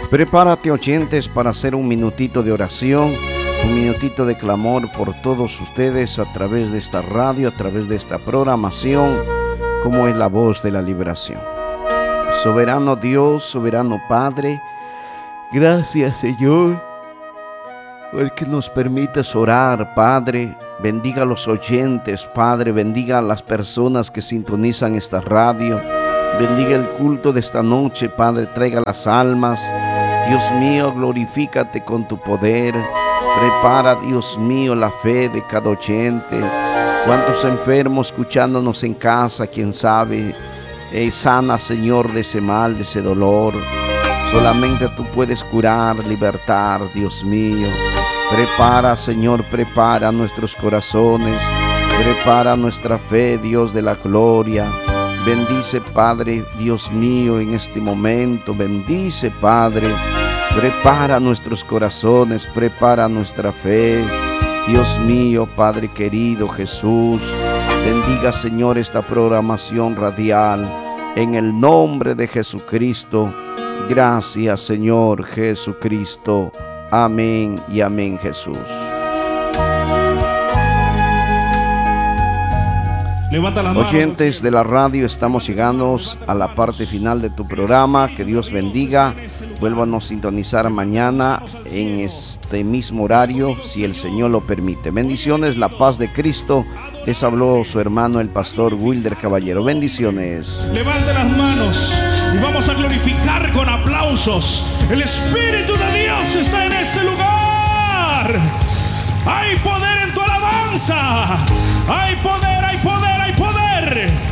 Prepárate, oyentes, para hacer un minutito de oración, un minutito de clamor por todos ustedes a través de esta radio, a través de esta programación, como es la voz de la liberación. Soberano Dios, soberano Padre, gracias, Señor, porque nos permites orar, Padre. Bendiga a los oyentes, Padre, bendiga a las personas que sintonizan esta radio. Bendiga el culto de esta noche, Padre, traiga las almas. Dios mío, glorifícate con tu poder. Prepara, Dios mío, la fe de cada oyente. Cuántos enfermos escuchándonos en casa, quién sabe. Sana, Señor, de ese mal, de ese dolor. Solamente tú puedes curar, libertar, Dios mío. Prepara, Señor, prepara nuestros corazones. Prepara nuestra fe, Dios de la gloria. Bendice, Padre, Dios mío, en este momento. Bendice, Padre. Prepara nuestros corazones, prepara nuestra fe. Dios mío, Padre querido Jesús. Bendiga, Señor, esta programación radial. En el nombre de Jesucristo. Gracias, Señor Jesucristo. Amén y amén, Jesús. Levanta las manos. Oyentes de la radio, estamos llegando a la parte final de tu programa. Que Dios bendiga. Vuélvanos a sintonizar mañana en este mismo horario, si el Señor lo permite. Bendiciones, la paz de Cristo. Les habló su hermano el pastor Wilder Caballero. Bendiciones. Levante las manos y vamos a glorificar con aplausos. El Espíritu de Dios está en este lugar. Hay poder en tu alabanza. Hay poder, hay poder, hay poder.